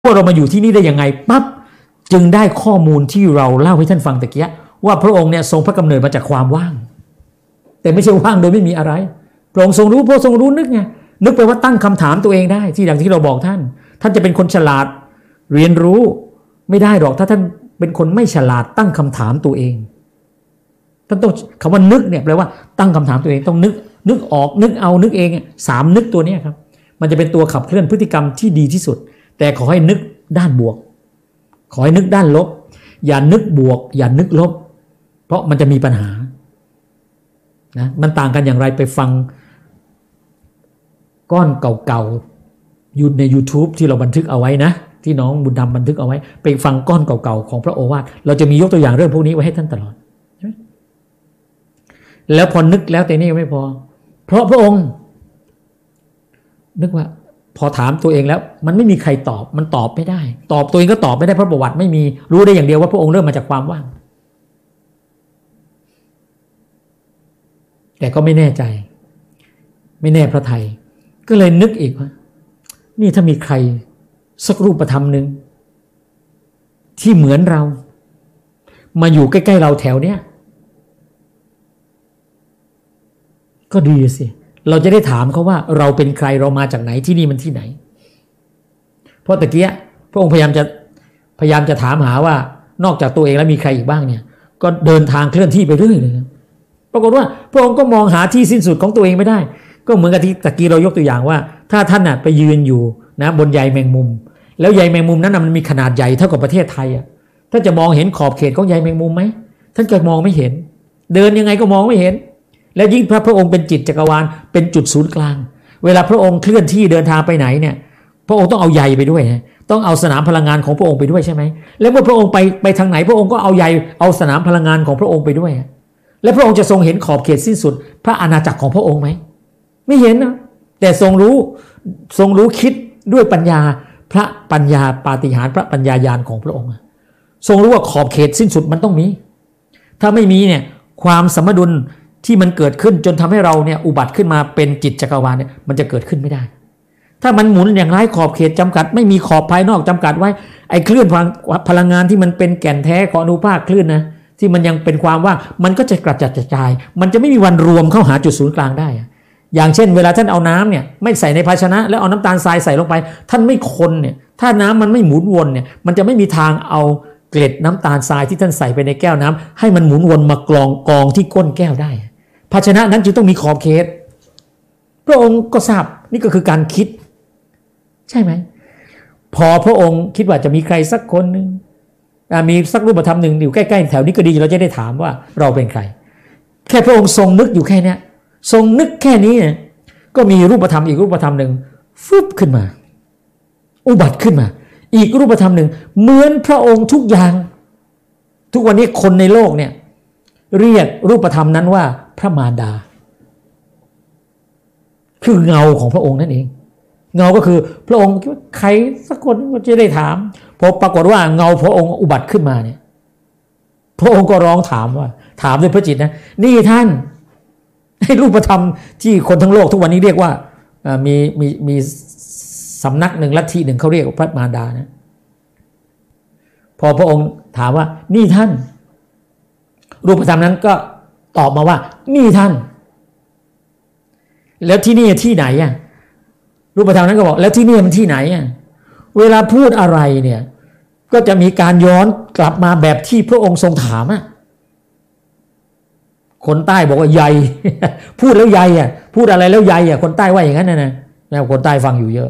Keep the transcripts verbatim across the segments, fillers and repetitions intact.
ว่าเรามาอยู่ที่นี่ได้ยังไงปั๊บจึงได้ข้อมูลที่เราเล่าให้ท่านฟังตะเกียว่าพระองค์เนี่ยทรงพระกำเนิดมาจากความว่างแต่ไม่ใช่ว่างโดยไม่มีอะไรพระองค์ทรงรู้พระทรงรู้นึกไงนึกไปว่าตั้งคำถามตัวเองได้ที่อย่างที่เราบอกท่านท่านจะเป็นคนฉลาดเรียนรู้ไม่ได้หรอกถ้าท่านเป็นคนไม่ฉลาดตั้งคำถามตัวเองท่านต้องคำว่านึกเนี่ยแปลว่าตั้งคำถามตัวเองต้องนึกนึกออกนึกเอานึกเองสามนึกตัวนี้ครับมันจะเป็นตัวขับเคลื่อนพฤติกรรมที่ดีที่สุดแต่ขอให้นึกด้านบวกขอให้นึกด้านลบอย่านึกบวกอย่านึกลบเพราะมันจะมีปัญหานะมันต่างกันอย่างไรไปฟังก้อนเก่าๆอยู่ใน YouTube ที่เราบันทึกเอาไว้นะที่น้องบุญธรรมบันทึกเอาไว้ไปฟังก้อนเก่าๆของพระโอวาทเราจะมียกตัวอย่างเรื่องพวกนี้ไว้ให้ท่านตลอดแล้วพอนึกแล้วแต่นี่ยังไม่พอเพราะพระองค์นึกว่าพอถามตัวเองแล้วมันไม่มีใครตอบมันตอบไม่ได้ตอบตัวเองก็ตอบไม่ได้เพราะประวัติไม่มีรู้ได้อย่างเดียวว่าพระองค์เริ่มมาจากความว่างแต่ก็ไม่แน่ใจไม่แน่พระทัยก็เลยนึกอีกว่านี่ถ้ามีใครสักรูปธรรมหนึ่งที่เหมือนเรามาอยู่ใกล้ๆเราแถวเนี้ยก็ดีสิเราจะได้ถามเขาว่าเราเป็นใครเรามาจากไหนที่นี่มันที่ไหนเพราะตะเกียพระองค์พยายามจะพยายามจะถามหาว่านอกจากตัวเองแล้วมีใครอีกบ้างเนี่ยก็เดินทางเคลื่อนที่ไปเรื่อยเลยปรากฏว่าพระองค์ก็มองหาที่สิ้นสุดของตัวเองไม่ได้ก็เหมือนกับที่ตะกี้เรายกตัวอย่างว่าถ้าท่านน่ะไปยืนอยู่นะบนใยแมงมุมแล้วใยแมงมุมนั้นมันมีขนาดใหญ่เท่ากับประเทศไทยอ่ะท่านจะมองเห็นขอบเขตของใยแมงมุมไหมท่านก็มองไม่เห็นเดินยังไงก็มองไม่เห็นและยิ่งพระพระองค์เป็นจิตจักรวาลเป็นจุดศูนย์กลางเวลาพระองค์เคลื่อนที่เดินทางไปไหนเนี่ยพระองค์ต้องเอาใยไปด้วยนะต้องเอาสนามพลังงานของพระองค์ไปด้วยใช่ไหมแล้วเมื่อพระองค์ไปไปทางไหนพระองค์ก็เอาใยเอาสนามพลังงานของพระองค์ไปด้วยและพระองค์จะทรงเห็นขอบเขตสิ้นสุดพระอาณาจักรของพระองค์ไหมไม่เห็นนะแต่ทรงรู้ทรงรู้คิดด้วยปัญญาพระปัญญาปาฏิหาริย์พระปัญญาญาณของพระองค์ทรงรู้ว่าขอบเขตสิ้นสุดมันต้องมีถ้าไม่มีเนี่ยความสมดุลที่มันเกิดขึ้นจนทำให้เราเนี่ยอุบัติขึ้นมาเป็นจิตจักรวาลเนี่ยมันจะเกิดขึ้นไม่ได้ถ้ามันหมุนอย่างไร้ขอบเขตจำกัดไม่มีขอบภายนอกจำกัดไว้ไอ้คลื่นพลังงานที่มันเป็นแก่นแท้ของอนุภาคคลื่นนะที่มันยังเป็นความว่างมันก็จะกระจัดกระจายมันจะไม่มีวันรวมเข้าหาจุดศูนย์กลางได้อย่างเช่นเวลาท่านเอาน้ำเนี่ยไม่ใส่ในภาชนะแล้วเอาน้ำตาลทรายใส่ลงไปท่านไม่คนเนี่ยถ้าน้ำมันไม่หมุนวนเนี่ยมันจะไม่มีทางเอาเกล็ดน้ำตาลทรายที่ท่านใส่ไปในแก้วน้ำให้มันหมุนวนมากรองกองที่ก้นแก้วได้ภาชนะนั้นจึงต้องมีขอบเขตพระองค์ก็ทราบนี่ก็คือการคิดใช่ไหมพอพระองค์คิดว่าจะมีใครสักคนหนึ่งมีสักรูปธรรมหนึ่งอยู่ใกล้ๆแถวนี้ก็ดีเราจะได้ถามว่าเราเป็นใครแค่พระองค์ทรงนึกอยู่แค่นี้ทรงนึกแค่นี้เนี่ยก็มีรูปธรรมอีกรูปธรรมหนึ่งฟึบขึ้นมาอุบัติขึ้นมาอีกรูปธรรมหนึ่งเหมือนพระองค์ทุกอย่างทุกวันนี้คนในโลกเนี่ยเรียกรูปธรรมนั้นว่าพระมารดาคือเงาของพระองค์นั่นเองเงาก็คือพระองค์ใครสักคนก็จะได้ถามพอปรากฏว่าเงาพระองค์อุบัติขึ้นมาเนี่ยพระองค์ก็ร้องถามว่าถามด้วยพระจิตนะนี่ท่านให้รูปธรรมที่คนทั้งโลกทุกวันนี้เรียกว่ามีมีมีสำนักหนึ่งลัทธิหนึ่งเขาเรียกว่าพระมารดานะพอพระองค์ถามว่านี่ท่านรูปธรรมนั้นก็ตอบมาว่านี่ท่านแล้วที่นี่ที่ไหนอ่ะรูปธรรมนั้นก็บอกแล้วที่นี่มันที่ไหนอ่ะเวลาพูดอะไรเนี่ยก็จะมีการย้อนกลับมาแบบที่พระองค์ทรงถามอ่ะคนใต้บอกว่าใหญ่ พูดแล้วใหญ่อ่ะพูดอะไรแล้วใหญ่อ่ะคนใต้ว่าอย่างนั้นนะนะแล้วคนใต้ฟังอยู่เยอะ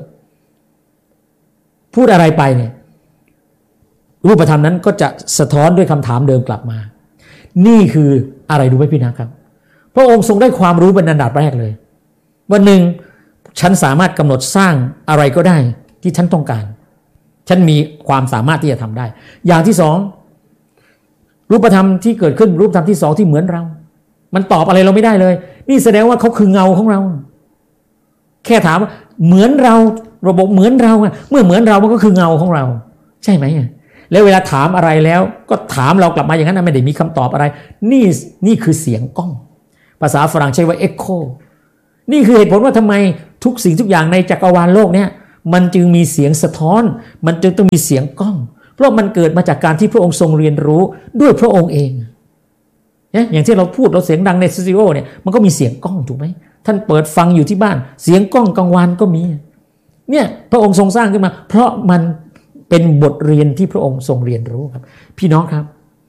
พูดอะไรไปเนี่ยรูปธรรมนั้นก็จะสะท้อนด้วยคำถามเดิมกลับมานี่คืออะไรดูไหมพี่นะครับพระองค์ทรงได้ความรู้เป็นอันดับแรกเลยวันหนึ่งฉันสามารถกำหนดสร้างอะไรก็ได้ที่ฉันต้องการฉันมีความสามารถที่จะทำได้อย่างที่สองรูปธรรมที่เกิดขึ้นรูปธรรมที่สองที่เหมือนเรามันตอบอะไรเราไม่ได้เลยนี่แสดงว่าเขาคือเงาของเราแค่ถามว่าเหมือนเราระบบเหมือนเราเมื่อเหมือนเรามันก็คือเงาของเราใช่ไหมแล้วเวลาถามอะไรแล้วก็ถามเรากลับมาอย่างนั้นไม่ได้มีคำตอบอะไรนี่นี่คือเสียงก้องภาษาฝรั่งใช้ว่า echo นี่คือเหตุผลว่าทำไมทุกสิ่งทุกอย่างในจักรวาลโลกเนี้ยมันจึงมีเสียงสะท้อนมันจึงต้องมีเสียงก้องเพราะมันเกิดมาจากการที่พระองค์ทรงเรียนรู้ด้วยพระองค์เองเนี่ยอย่างที่เราพูดเราเสียงดังในสตูดิโอเนี่ยมันก็มีเสียงก้องถูกไหมท่านเปิดฟังอยู่ที่บ้านเสียงก้องกลางวันก็มีเนี่ยพระองค์ทรงสร้างขึ้นมาเพราะมันเป็นบทเรียนที่พระองค์ทรงเรียนรู้ครับพี่น้องครับ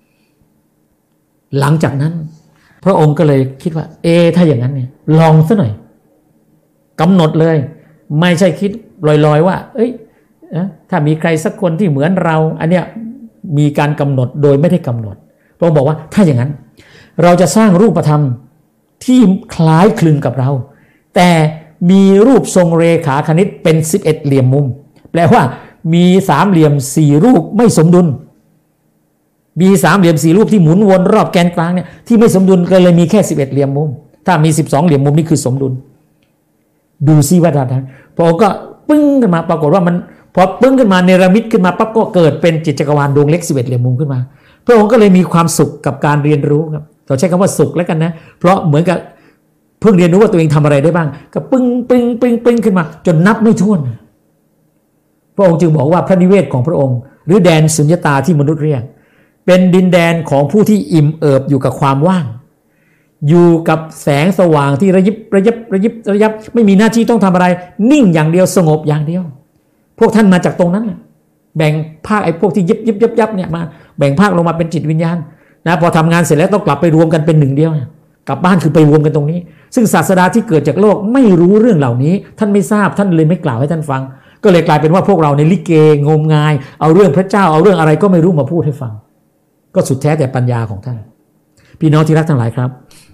หลังจากนั้นพระองค์ก็เลยคิดว่าเอถ้าอย่างนั้นเนี่ยลองซะหน่อยกำหนดเลยไม่ใช่คิดลอยๆว่าเอ้ยถ้ามีใครสักคนที่เหมือนเราอันเนี้ยมีการกำหนดโดยไม่ได้กำหนดพระองค์บอกว่าถ้าอย่างนั้นเราจะสร้างรูปธรรมที่คล้ายคลึงกับเราแต่มีรูปทรงเรขาคณิตเป็นสิบเอ็ดเหลี่ยมมุมแปลว่ามีสามเหลี่ยมสี่รูปไม่สมดุลมีสามเหลี่ยมสี่รูปที่หมุนวนรอบแกนกลางเนี่ยที่ไม่สมดุลก็เลยมีแค่สิบเอ็ดเหลี่ยมมุมถ้ามีสิบสองเหลี่ยมมุมนี่คือสมดุลดูซิว่าดันพอก็ปึ้งขึ้นมาปรากฏว่ามันพอปึ้งขึ้นมาเนรมิตขึ้นมาปั๊บก็เกิดเป็นจิตจักรวาลดวงเล็กสิบเอ็ดเหลี่ยมมุมขึ้นมาพระองค์ก็เลยมีความสุขกับการเรียนรู้ครับเราใช้คำว่าสุขแล้วกันนะเพราะเหมือนกับเพิ่งเรียนรู้ว่าตัวเองทำอะไรได้บ้างก็ปึ้งปึ้งปึ้งปึ้งขึ้นมาจนนับไม่ถ้วนพระองค์จึงบอกว่าพระนิเวศของพระองค์หรือแดนสุญญตาที่มนุษย์เรียกเป็นดินแดนของผู้ที่อิ่มเอิบอยู่กับความว่างอยู่กับแสงสว่างที่ระยิบระยับระยิบระยับไม่มีหน้าที่ต้องทำอะไรนิ่งอย่างเดียวสงบอย่างเดียวพวกท่านมาจากตรงนั้นแบ่งภาคไอ้พวกที่ยิบยิบยับยับเนี่ยมาแบ่งภาคลงมาเป็นจิตวิญญาณนะพอทำงานเสร็จแล้วต้องกลับไปรวมกันเป็นหนึ่งเดียวกลับบ้านคือไปรวมกันตรงนี้ซึ่งศาสดาที่เกิดจากโลกไม่รู้เรื่องเหล่านี้ท่านไม่ทราบท่านเลยไม่กล่าวให้ท่านฟังก็เลยกลายเป็นว่าพวกเราในลิเกงมงายเอาเรื่องพระเจ้าเอาเรื่องอะไรก็ไม่รู้มาพูดให้ฟังก็สุดแท้แต่ปัญญาของท่านพี่น้องที่รักทั้งหลายครับ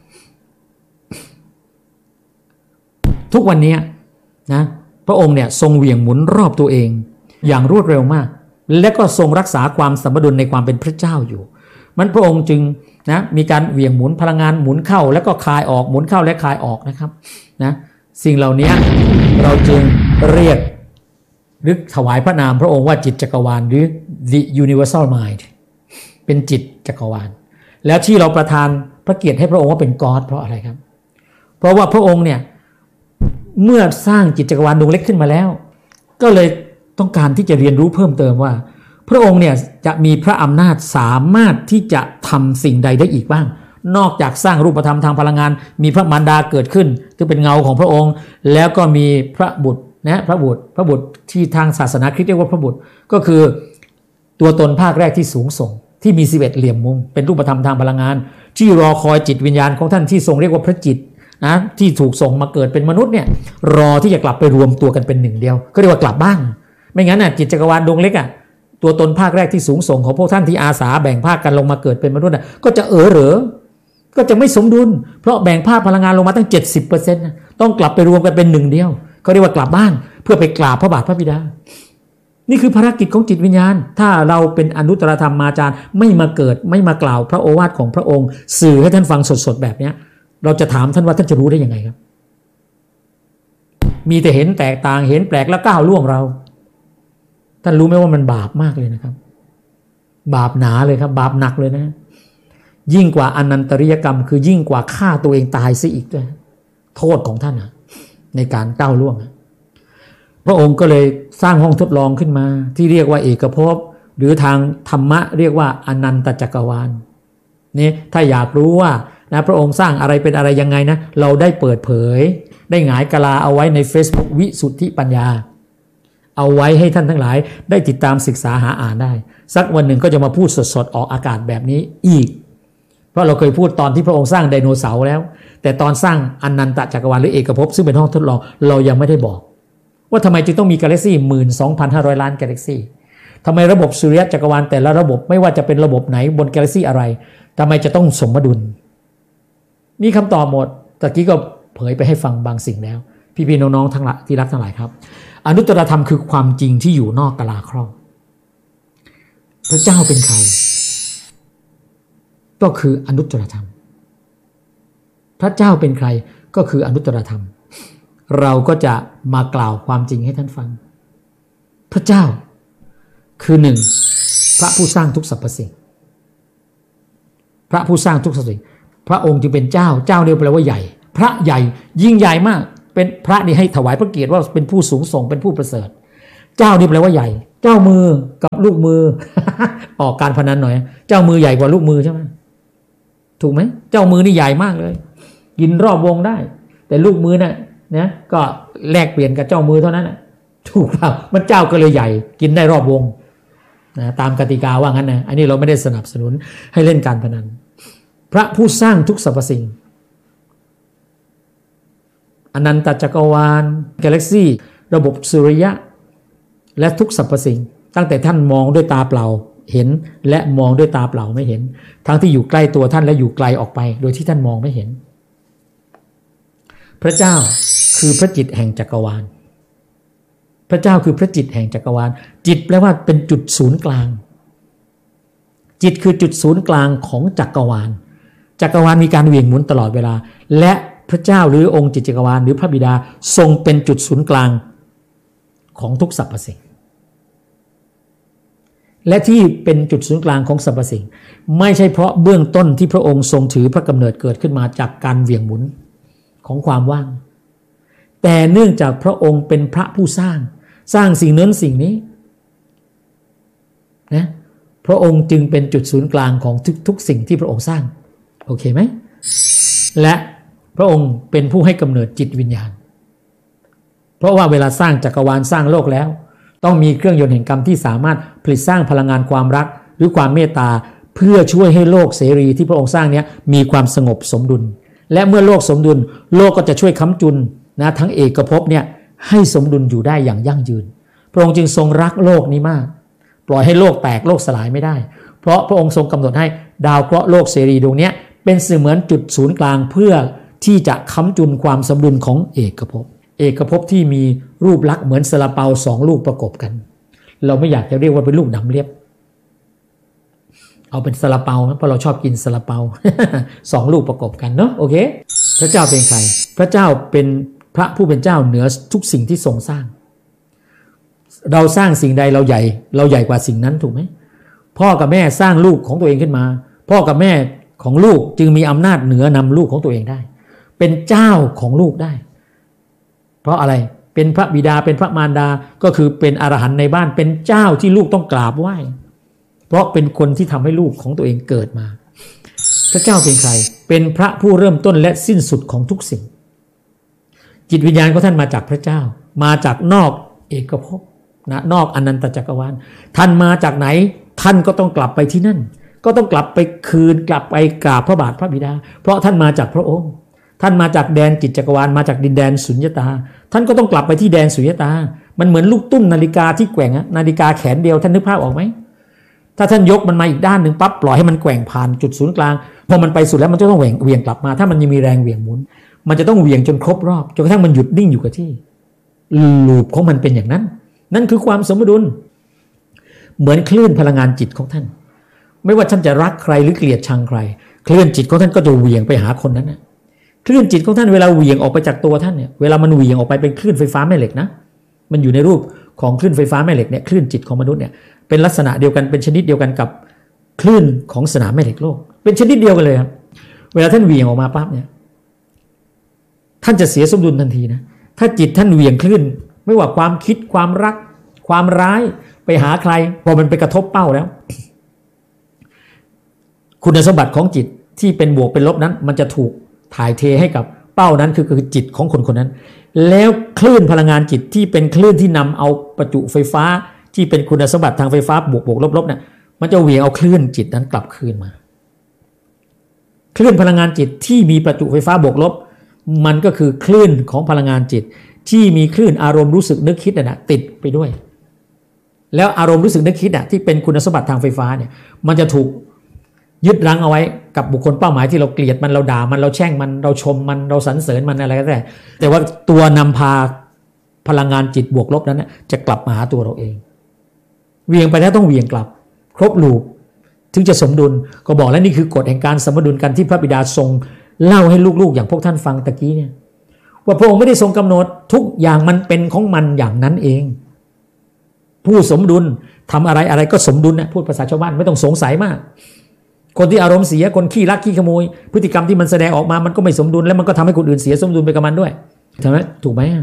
ทุกวันนี้นะพระองค์เนี่ยทรงเหวี่ยงหมุนรอบตัวเองอย่างรวดเร็วมากและก็ทรงรักษาความสมดุลในความเป็นพระเจ้าอยู่มันพระองค์จึงนะมีการเหวี่ยงหมุนพลังงานหมุนเข้าแล้วก็คลายออกหมุนเข้าและคลายออกนะครับนะสิ่งเหล่านี้เราจึงเรียกหรือถวายพระนามพระองค์ว่าจิตจักรวาลหรือ the universal mind เป็นจิตจักรวาลแล้วที่เราประทานพระเกียรติให้พระองค์ว่าเป็นกอดเพราะอะไรครับเพราะว่าพระองค์เนี่ยเมื่อสร้างจิตจักรวาลดวงเล็กขึ้นมาแล้วก็เลยต้องการที่จะเรียนรู้เพิ่มเติมว่าพระองค์เนี่ยจะมีพระอำนาจสามารถที่จะทำสิ่งใดได้อีกบ้างนอกจากสร้างรูปธรรมทางพลังงานมีพระมารดาเกิดขึ้นที่เป็นเงาของพระองค์แล้วก็มีพระบุตรนะพระบุตรพระบุตรที่ทางศาสนาคริสต์เรียกว่าพระบุตรก็คือตัวตนภาคแรกที่สูงส่งที่มีสิบเอ็ดเหลี่ยมมุมเป็นรูปธรรมทางพลังงานที่รอคอยจิตวิญญาณของท่านที่ทรงเรียกว่าพระจิตนะที่ถูกส่งมาเกิดเป็นมนุษย์เนี่ยรอที่จะกลับไปรวมตัวกันเป็นหนึ่งเดียวก็เรียกว่ากลับบ้านไม่งั้นน่ะจิตจักรวาลดวงเล็กอ่ะตัวตนภาคแรกที่สูงส่งของพวกท่านที่อาสาแบ่งภาคกันลงมาเกิดเป็นมนุษย์น่ะก็จะเออเหรอก็จะไม่สมดุลเพราะแบ่งภาคพลังงานลงมาตั้ง เจ็ดสิบเปอร์เซ็นต์ นะต้องกลับไปรวมกันเป็นหนึ่งเดียวก็เรียกว่ากลับบ้านเพื่อไปกราบพระบาทพระบิดานี่คือภารกิจของจิตวิญญาณถ้าเราเป็นอนุตตรธรรมมาจารย์ไม่มาเกิดไม่มากล่าวพระโอวาทของพระองค์สื่อให้ท่านฟังสดๆแบบนี้เราจะถามท่านว่าท่านจะรู้ได้ยังไงครับมีแต่เห็นแตกต่างเห็นแปลกแล้วก้าวล่วงเราท่านรู้ไหมว่ามันบาปมากเลยนะครับบาปหนาเลยครับบาปหนักเลยนะยิ่งกว่าอนันตริยกรรมคือยิ่งกว่าฆ่าตัวเองตายซะอีกด้วยโทษของท่านนะในการก้าวล่วงพระองค์ก็เลยสร้างห้องทดลองขึ้นมาที่เรียกว่าเอกภพหรือทางธรรมะเรียกว่าอนันตจักรวาลนี่ถ้าอยากรู้ว่านะพระองค์สร้างอะไรเป็นอะไรยังไงนะเราได้เปิดเผยได้หงายกะลาเอาไว้ใน Facebook วิสุทธิปัญญาเอาไว้ให้ท่านทั้งหลายได้ติดตามศึกษาหาอ่านได้สักวันหนึ่งก็จะมาพูดสดๆออกอากาศแบบนี้อีกเพราะเราเคยพูดตอนที่พระองค์สร้างไดโนเสาร์แล้วแต่ตอนสร้างอนันตจักรวาลหรือเอกภพซึ่งเป็นห้องทดลองเรายังไม่ได้บอกว่าทำไมจึงต้องมีกาแล็กซี่ หนึ่งหมื่นสองพันห้าร้อย ล้านกาแล็กซี่ทำไมระบบสุริยะจักรวาลแต่ละระบบไม่ว่าจะเป็นระบบไหนบนกาแล็กซี่อะไรทำไมจะต้องสมดุลมีคำตอบหมดตะกี้ก็เผยไปให้ฟังบางสิ่งแล้วพี่ๆน้องๆทั้งหลายที่รักทั้งหลายครับอนุตตรธรรมคือความจริงที่อยู่นอกกะลาครอบพระเจ้าเป็นใครก็คืออนุตตรธรรมพระเจ้าเป็นใครก็คืออนุตตรธรรมเราก็จะมากล่าวความจริงให้ท่านฟังพระเจ้าคือหนึ่งพระผู้สร้างทุกสรรพสิ่งพระผู้สร้างทุกสรรพสิ่งพระองค์จึงเป็นเจ้าเจ้าเนี่ยแปลว่าใหญ่พระใหญ่ยิ่งใหญ่มากเป็นพระนี่ให้ถวายพระเกียรติว่าเป็นผู้สูงส่งเป็นผู้ประเสริฐเจ้านี่แปลว่าใหญ่เจ้ามือกับลูกมือ ออกการพนันหน่อยเจ้ามือใหญ่กว่าลูกมือใช่ไหมถูกไหมเจ้ามือนี่ใหญ่มากเลยกินรอบวงได้แต่ลูกมือน่ะนะก็แลกเปลี่ยนกับเจ้ามือเท่านั้นนะถูกเปล่ามันเจ้าก็เลยใหญ่กินได้รอบวงนะตามกติกาว่างั้นนะอันนี้เราไม่ได้สนับสนุนให้เล่นการพนันพระผู้สร้างทุกสรรพสิ่งอนันตจักรวาลกาแล็กซี่ระบบสุริยะและทุกสรรพสิ่งตั้งแต่ท่านมองด้วยตาเปล่าเห็นและมองด้วยตาเปล่าไม่เห็นทั้งที่อยู่ใกล้ตัวท่านและอยู่ไกลออกไปโดยที่ท่านมองไม่เห็นพระเจ้าคือพระจิตแห่งจักรวาลพระเจ้าคือพระจิตแห่งจักรวาลจิตแปลว่าเป็นจุดศูนย์กลางจิตคือจุดศูนย์กลางของจักรวาลจักรวาลมีการเหวี่ยงหมุนตลอดเวลาและพระเจ้าหรือองค์จิตจักรวาลหรือพระบิดาทรงเป็นจุดศูนย์กลางของทุกสรรพสิ่งและที่เป็นจุดศูนย์กลางของสรรพสิ่งไม่ใช่เพราะเบื้องต้นที่พระองค์ทรงถือพระกำเนิดเกิดขึ้นมาจากการเหวี่ยงหมุนของความว่างแต่เนื่องจากพระองค์เป็นพระผู้สร้างสร้างสิ่งนั้นสิ่งนี้นะพระองค์จึงเป็นจุดศูนย์กลางของทุกๆสิ่งที่พระองค์สร้างโอเคไหมและพระองค์เป็นผู้ให้กำเนิดจิตวิญญาณเพราะว่าเวลาสร้างจักรวาลสร้างโลกแล้วต้องมีเครื่องยนต์แห่งกรรมที่สามารถผลิตสร้างพลังงานความรักหรือความเมตตาเพื่อช่วยให้โลกเสรีที่พระองค์สร้างนี้มีความสงบสมดุลและเมื่อโลกสมดุลโลกก็จะช่วยค้ำจุนนะทั้งเอกภพเนี่ยให้สมดุลอยู่ได้อย่างยั่งยืนพระองค์จึงทรงรักโลกนี้มากปล่อยให้โลกแตกโลกสลายไม่ได้เพราะพระองค์ทรงกำหนดให้ดาวเคราะห์โลกเสรีดวงนี้เป็นเสมือนจุดศูนย์กลางเพื่อที่จะค้ำจุนความสมดุลของเอกภพเอกภพที่มีรูปลักษณ์เหมือนซาลาเปาสองลูกประกบกันเราไม่อยากจะเรียกว่าเป็นลูกดำเลียบเอาเป็นซาลาเปาเพราะเราชอบกินซาลาเปา สองลูกประกบกันเนาะโอเคพระเจ้าเป็นใครพระเจ้าเป็นพระผู้เป็นเจ้าเหนือทุกสิ่งที่ทรงสร้างเราสร้างสิ่งใดเราใหญ่เราใหญ่กว่าสิ่งนั้นถูกไหมพ่อกับแม่สร้างลูกของตัวเองขึ้นมาพ่อกับแม่ของลูกจึงมีอำนาจเหนือนำลูกของตัวเองได้เป็นเจ้าของลูกได้เพราะอะไรเป็นพระบิดาเป็นพระมารดาก็คือเป็นอรหันต์ในบ้านเป็นเจ้าที่ลูกต้องกราบไหว้เพราะเป็นคนที่ทำให้ลูกของตัวเองเกิดมาพระเจ้าเป็นใครเป็นพระผู้เริ่มต้นและสิ้นสุดของทุกสิ่งจิตวิญญาณของท่านมาจากพระเจ้ามาจากนอกเอกภพนะนอกอนันตจักรวาลท่านมาจากไหนท่านก็ต้องกลับไปที่นั่นก็ต้องกลับไปคืนกลับไปกราบพระบาทพระบิดาเพราะท่านมาจากพระองค์ท่านมาจากแดนจิตจักรวาลมาจากดินแดนสุญญตาท่านก็ต้องกลับไปที่แดนสุญญตามันเหมือนลูกตุ้มนาฬิกาที่แกว่งอะนาฬิกาแขนเดียวท่านนึกภาพออกไหมถ้าท่านยกมันมาอีกด้านหนึ่งปั๊บปล่อยให้มันแกว่งผ่านจุดศูนย์กลางพอมันไปสุดแล้วมันจะต้องเหวี่ยงเหวี่ยงกลับมาถ้ามันยังมีแรงเหวี่ยงหมุนมันจะต้องเหวี่ยงจนครบรอบจนกระทั่งมันหยุดนิ่งอยู่กับที่ลูปของมันเป็นอย่างนั้นนั่นคือความสมดุลเหมือนคลื่นพลังงานจิตของท่านไม่ว่าท่านจะรักใครหรือเกลียดชังใครคลื่นจิตของท่านก็จะเหวี่ยงไปหาคนนั้นนะคลื่นจิตของท่านเวลาเหวี่ยงออกไปจากตัวท่านเนี่ยเวลามันเหวี่ยงออกไปเป็นคลื่นไฟฟ้าแม่เหล็กนะมันอยู่ในรูปของคลื่นไฟฟ้าแม่เหล็กเนี่ยคลื่นจิตของมนุษย์เนี่ยเป็นลักษณะเดียวกันเป็นชนิดเดียวกันกับคลื่นของสนามแม่เหล็กโลกเป็นชนิดเดียวกันเลยครับเวลาท่านเหวี่ยงออกมาปั๊บเนี่ยท่านจะเสียสมดุลทันทีนะถ้าจิตท่านเหวี่ยงคลื่นไม่ว่าความคิดความรักความร้ายไปหาใครพอมันไปกระทบเป้าแล้วคุณสมบัติของจิตที่เป็นบวกเป็นลบนั้นมันจะถูกถ่ายเทให้กับเป้านั้นคือคือจิตของคนคนนั้นแล้วคลื่นพลังงานจิตที่เป็นคลื่นที่นำเอาประจุไฟฟ้าที่เป็นคุณสมบัติทางไฟฟ้าบวกบวกลบลบเนี่ยมันจะเหวี่ยงเอาคลื่นจิตนั้นกลับคืนมาคลื่นพลังงานจิตที่มีประจุไฟฟ้าบวกลบมันก็คือคลื่นของพลังงานจิตที่มีคลื่นอารมณ์รู้สึกนึกคิดน่ะติดไปด้วยแล้วอารมณ์รู้สึกนึกคิดอ่ะที่เป็นคุณสมบัติทางไฟฟ้าเนี่ยมันจะถูกยึดรั้งเอาไว้กับบุคคลเป้าหมายที่เราเกลียดมันเราด่ามันเราแช่งมันเราชมมันเราสรรเสริญมันอะไรก็ได้แต่ว่าตัวนำพาพลังงานจิตบวกลบนั้นจะกลับมาหาตัวเราเองเวียงไปแล้วต้องเวียงกลับครบลูปถึงจะสมดุลก็บอกแล้วนี่คือกฎแห่งการสมดุลกันที่พระบิดาทรงเล่าให้ลูกๆอย่างพวกท่านฟังตะกี้เนี่ยว่าพระองค์ไม่ได้ทรงกำหนดทุกอย่างมันเป็นของมันอย่างนั้นเองผู้สมดุลทำอะไรอะไรก็สมดุลนะพูดภาษาชาวบ้านไม่ต้องสงสัยมากคนที่อารมณ์เสียคนขี้รักขี้ขโมยพฤติกรรมที่มันแสดงออกมามันก็ไม่สมดุลแล้วมันก็ทำให้คนอื่นเสียสมดุลไปกับมันด้วยใช่ไหมถูกไหม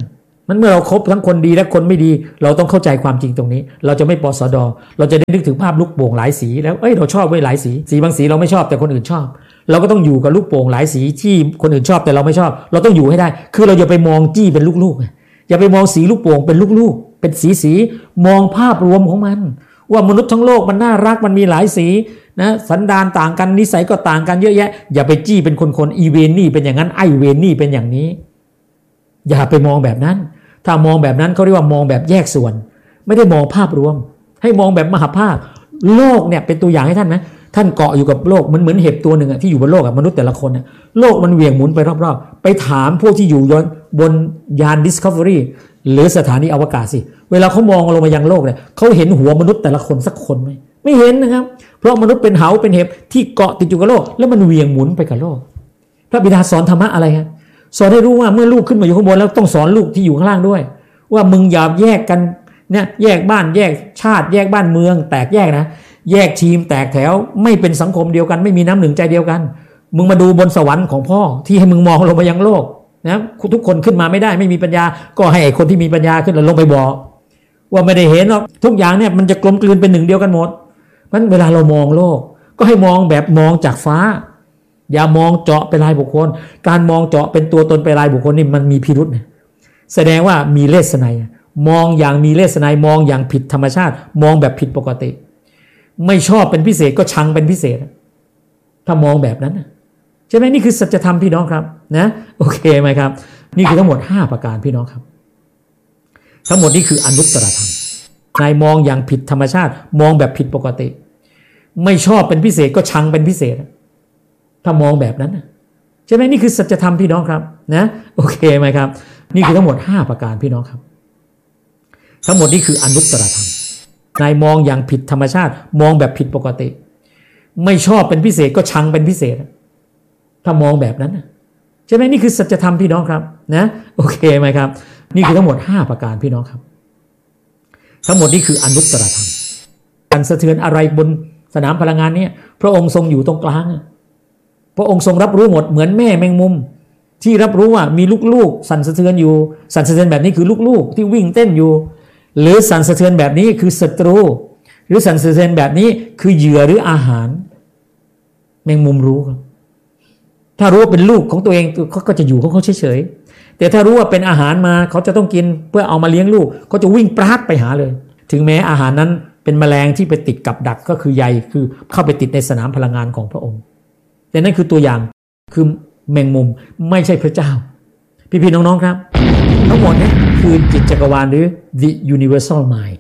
มันเมื่อเราครบทั้งคนดีและคนไม่ดีเราต้องเข้าใจความจริงตรงนี้เราจะไม่ปสดเราจะได้นึกถึงภาพลูกโป่งหลายสีแล้วเอ้ยเราชอบไว้หลายสีสีบางสีเราไม่ชอบแต่คนอื่นชอบเราก็ต้องอยู่กับลูกโป่งหลายสีที่คนอื่นชอบแต่เราไม่ชอบเราต้องอยู่ให้ได้คือเราอย่าไปมองจี้เป็นลูกๆอย่าไปมองสีลูกโป่งเป็นลูกๆเป็นสีสีมองภาพรวมของมันว่ามนุษย์ทั้งโลกมันน่ารักมันมีหลายสีนะสันดานต่างกันนิสัยก็ต่างกันเยอะแยะอย่าไปจี้เป็นคนๆอีเวนนี่เป็นอย่างนั้นไอเวนนี่เป็นอย่างนี้อย่าไปมองแบบนั้นถ้ามองแบบนั้นเขาเรียกว่ามองแบบแยกส่วนไม่ได้มองภาพรวมให้มองแบบมหภาคโลกเนี่ยเป็นตัวอย่างให้ท่านไหมท่านเกาะอยู่กับโลกมันเหมือนเห็บตัวหนึ่งอะที่อยู่บนโลกอะมนุษย์แต่ละคนอะโลกมันเหวี่ยงหมุนไปรอบๆไปถามพวกที่อยู่บนยาน Discovery หรือสถานีอวกาศสิเวลาเขามองลงมายังโลกเนี่ยเขาเห็นหัวมนุษย์แต่ละคนสักคนไหมไม่เห็นนะครับเพราะมนุษย์เป็นเหาเป็นเห็บที่เกาะติดอยู่กับโลกแล้วมันเหวี่ยงหมุนไปกับโลกพระบิดาสอนธรรมะอะไรฮะสอนให้รู้ว่าเมื่อลูกขึ้นมาอยู่ข้างบนแล้วต้องสอนลูกที่อยู่ข้างล่างด้วยว่ามึงอย่าแยกกันเนี่ยแยกบ้านแยกชาติแยกบ้านเมืองแตกแยกนะแยกทีมแตกแถวไม่เป็นสังคมเดียวกันไม่มีน้ำหนึ่งใจเดียวกันมึงมาดูบนสวรรค์ของพ่อที่ให้มึงมองลงมายังโลกนะทุกคนขึ้นมาไม่ได้ไม่มีปัญญาก็ให้ไอ้คนที่มีปัญญาขึ้นแล้วลงไปบอกว่าไม่ได้เห็นหรอกทุกอย่างเนี่ยมันจะกลมกลืนเป็นหนึ่งเดียวกันหมดเพราะฉะนั้นเวลาเรามองโลกก็ให้มองแบบมองจากฟ้าอย่ามองเจาะเป็นรายบุคคลการมองเจาะเป็นตัวตนเป็นรายบุคคลนี่มันมีพิรุษเนี่ยแสดงว่ามีเลสไนมองอย่างมีเลสไนมองอย่างผิดธรรมชาติมองแบบผิดปกติไม่ชอบเป็นพิเศษก็ชังเป็นพิเศษถ้ามองแบบนั้นใช่ไหมนี่คือสัจธรรมพี่น้องครับนะโอเคไหมครับนี่คือทั้งหมดห้าประการพี่น้องครับทั้งหมดนี่คืออนุตตรธรรมนายมองอย่างผิดธรรมชาติมองแบบผิดปกติไม่ชอบเป็นพิเศษก็ชังเป็นพิเศษถ้ามองแบบนั้นใช่ไหมนี่คือสัจธรรมพี่น้องครับนะโอเคไหมครับนี่คือทั้งหมดห้าประการพี่น้องครับทั้งหมดนี่คืออนุตตรธรรมนายมองอย่างผิดธรรมชาติมองแบบผิดปกติไม่ชอบเป็นพิเศษก็ชังเป็นพิเศษถ้ามองแบบนั้นใช่ไหมนี่คือสัจธรรมพี่น้องครับนะโอเคไหมครับนี่คือทั้งหมดห้าประการพี่น้องครับทั้งหมดนี่คืออนุตตรธรรมการสะเทือนอะไรบนสนามพลังงานนี้พระองค์ทรงอยู่ตรงกลางพระองค์ทรงรับรู้หมดเหมือนแม่แมงมุมที่รับรู้ว่ามีลูกๆสั่นสะเทือนอยู่สั่นสะเทือนแบบนี้คือลูกๆที่วิ่งเต้นอยู่หรือสั่นสะเทือนแบบนี้คือศัตรูหรือสั่นสะเทือนแบบนี้คือเหยื่อหรืออาหารแมงมุมรู้ครับถ้ารู้ว่าเป็นลูกของตัวเองเขาก็จะอยู่ของเขาเฉยๆแต่ถ้ารู้ว่าเป็นอาหารมาเขาจะต้องกินเพื่อเอามาเลี้ยงลูกเขาจะวิ่งปราดไปหาเลยถึงแม้อาหารนั้นเป็นแมลงที่ไปติดกับดักก็คือใยคือเข้าไปติดในสนามพลังงานของพระองค์แต่นั่นคือตัวอย่างคือแมงมุมไม่ใช่พระเจ้าพี่ๆน้องๆครับทั้งหมดนี้คือจิตจักรวาลหรือ the universal mind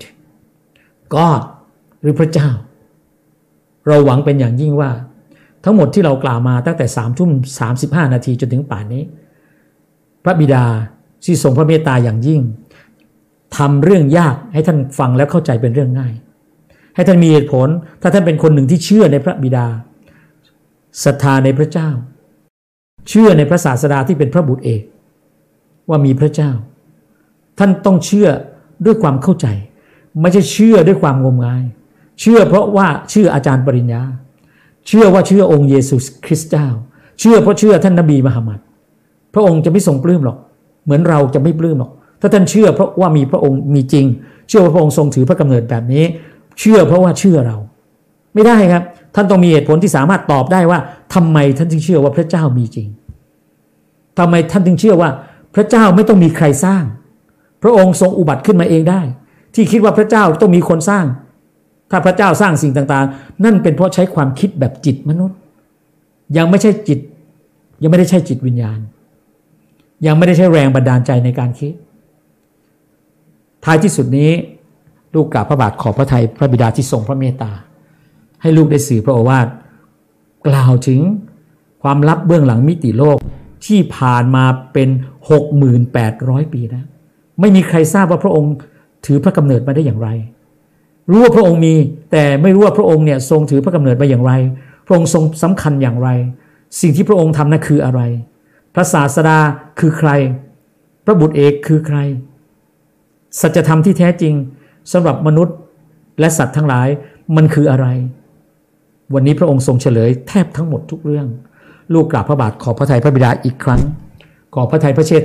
God หรือพระเจ้าเราหวังเป็นอย่างยิ่งว่าทั้งหมดที่เรากล่าวมาตั้งแต่สามทุ่มสามสิบห้านาทีจนถึงป่านนี้พระบิดาที่ทรงพระเมตตาอย่างยิ่งทำเรื่องยากให้ท่านฟังแล้วเข้าใจเป็นเรื่องง่ายให้ท่านมีเหตุผลถ้าท่านเป็นคนหนึ่งที่เชื่อในพระบิดาศรัทธาในพระเจ้าเชื่อในพระศาสดาที่เป็นพระบุตรเอกว่ามีพระเจ้าท่านต้องเชื่อด้วยความเข้าใจไม่ใช่เชื่อด้วยความงมงายเชื่อเพราะว่าเชื่ออาจารย์ปริญญาเชื่อว่าเชื่อองค์เยซูคริสต์เจ้าเชื่อเพราะเชื่อท่านนบีมุฮัมมัดพระองค์จะไม่ทรงปลื้มหรอกเหมือนเราจะไม่ปลื้มหรอกถ้าท่านเชื่อเพราะว่ามีพระองค์มีจริงเชื่อว่าพระองค์ทรงถือพระกำเนิดแบบนี้เชื่อเพราะว่าเชื่อเราไม่ได้ครับท่านต้องมีเหตุผลที่สามารถตอบได้ว่าทำไมท่านจึงเชื่อว่าพระเจ้ามีจริงทำไมท่านจึงเชื่อว่าพระเจ้าไม่ต้องมีใครสร้างพระองค์ทรงอุบัติขึ้นมาเองได้ที่คิดว่าพระเจ้าต้องมีคนสร้างถ้าพระเจ้าสร้างสิ่งต่างๆนั่นเป็นเพราะใช้ความคิดแบบจิตมนุษย์ยังไม่ใช่จิตยังไม่ได้ใช่จิตวิญญาณยังไม่ได้ใช้แรงบันดาลใจในการคิดท้ายที่สุดนี้ลูกกราบพระบาทขอบพระทัยพระบิดาที่ทรงพระเมตตาให้ลูกได้สื่อพระโอวาทกล่าวถึงความลับเบื้องหลังมิติโลกที่ผ่านมาเป็น หกหมื่นแปดร้อย ปีแล้วไม่มีใครทราบว่าพระองค์ถือพระกำเนิดมาได้อย่างไรรู้ว่าพระองค์มีแต่ไม่รู้ว่าพระองค์เนี่ยทรงถือพระกำเนิดมาอย่างไรพระองค์ทรงสำคัญอย่างไรสิ่งที่พระองค์ทำนั้นคืออะไรพระศาสดาคือใครพระบุตรเอกคือใครสัจธรรมที่แท้จริงสำหรับมนุษย์และสัตว์ทั้งหลายมันคืออะไรวันนี้พระองค์ทรงเฉลยแทบทั้งหมดทุกเรื่องลูกกราบพระบาทขอพระทัยพระบิดาอีกครั้งขอพระทัยพระเชษฐา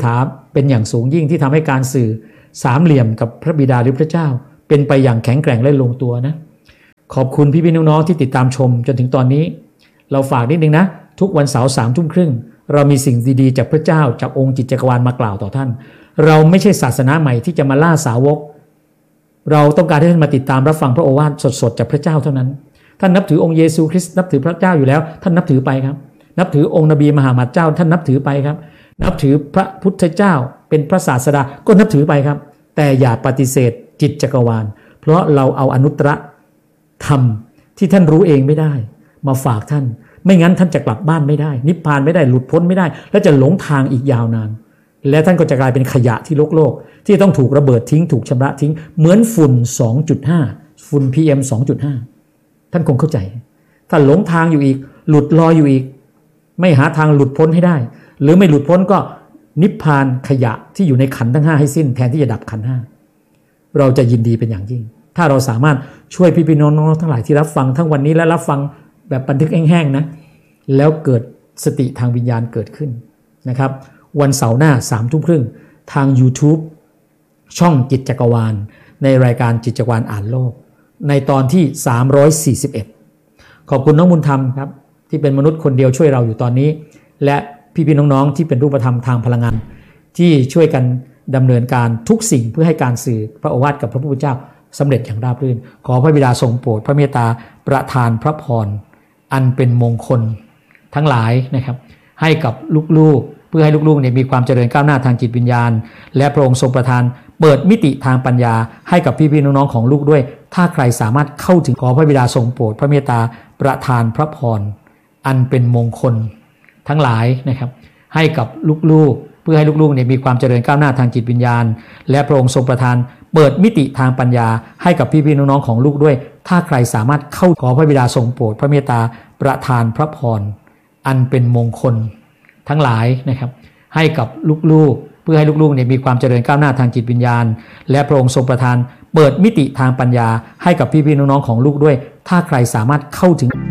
เป็นอย่างสูงยิ่งที่ทำให้การสื่อสามเหลี่ยมกับพระบิดาหรือพระเจ้าเป็นไปอย่างแข็งแกร่งและลงตัวนะขอบคุณพี่พี่น้องๆที่ติดตามชมจนถึงตอนนี้เราฝากนิดนึงนะทุกวันเสาร์สามทุ่มครึ่งเรามีสิ่งดีๆจากพระเจ้าจากองค์จิตจักรวาลมากล่าวต่อท่านเราไม่ใช่ศาสนาใหม่ที่จะมาล่าสาวกเราต้องการให้ท่านมาติดตามรับฟังพระโอวาทสดๆจากพระเจ้าเท่านั้นท่านนับถือองค์เยซูคริสต์นับถือพระเจ้าอยู่แล้วท่านนับถือไปครับนับถือองค์นบีมหามัดเจ้าท่านนับถือไปครับนับถือพระพุทธเจ้าเป็นพระศาสดาก็นับถือไปครับแต่อย่าปฏิเสธจิตจักรวาลเพราะเราเอาอนุตตรธรรมที่ท่านรู้เองไม่ได้มาฝากท่านไม่งั้นท่านจะกลับบ้านไม่ได้นิพพานไม่ได้หลุดพ้นไม่ได้และจะหลงทางอีกยาวนานและท่านก็จะกลายเป็นขยะที่โลกโลกที่ต้องถูกระเบิดทิ้งถูกชำระทิ้งเหมือนฝุ่น สองจุดห้า ฝุ่น พี เอ็ม สองจุดห้า ท่านคงเข้าใจถ้าหลงทางอยู่อีกหลุดลอยอยู่อีกไม่หาทางหลุดพ้นให้ได้หรือไม่หลุดพ้นก็นิพพานขยะที่อยู่ในขันธ์ทั้งห้าให้สิ้นแทนที่จะดับขันธ์ห้าเราจะยินดีเป็นอย่างยิ่งถ้าเราสามารถช่วยพี่พี่น้องๆทั้งหลายที่รับฟังทั้งวันนี้และรับฟังแบบบันทึกแห้งๆนะแล้วเกิดสติทางวิญญาณเกิดขึ้นนะครับวันเสาร์หน้าสามทุ่มครึ่งทาง YouTube ช่องจิตจักรวาลในรายการจิตจักรวาลอ่านโลกในตอนที่สามร้อยสี่สิบเอ็ดขอบคุณน้องบุญธรรมครับที่เป็นมนุษย์คนเดียวช่วยเราอยู่ตอนนี้และพี่ๆน้องๆที่เป็นรูปธรรมทางพลังงานที่ช่วยกันดำเนินการทุกสิ่งเพื่อให้การสื่อพระโอวาทกับพระผู้เป็นเจ้าสำเร็จอย่างราบรื่นขอพระบิดาทรงโปรดพระเมตตาประทานพระพรอันเป็นมงคลทั้งหลายนะครับให้กับลูกๆเพื่อให้ลูกๆเนี่ยมีความเจริญก้าวหน้าทางจิตวิญญาณและพระองค์ทรงประทานเปิดมิติทางปัญญาให้กับพี่ๆน้องๆของลูกด้วยถ้าใครสามารถเข้าถึงขอพระบิดาทรงโปรดพระเมตตาประทานพระพรอันเป็นมงคลทั้งหลายนะครับให้กับลูกๆเพื่อให้ลูกๆเนี่ยมีความเจริญก้าวหน้าทางจิตวิญญาณและพระองค์ทรงประทานเปิดมิติทางปัญญาให้กับพี่ๆน้องๆของลูกด้วยถ้าใครสามารถเข้าขอพระบิดาทรงโปรดพระเมตตาประทานพระพรอันเป็นมงคลทั้งหลายนะครับให้กับลูกๆเพื่อให้ลูกๆเนี่ยมีความเจริญก้าวหน้าทางจิตวิญญาณและพระองค์ทรงประทานเปิดมิติทางปัญญาให้กับพี่ๆน้องๆของลูกด้วยถ้าใครสามารถเข้าถึง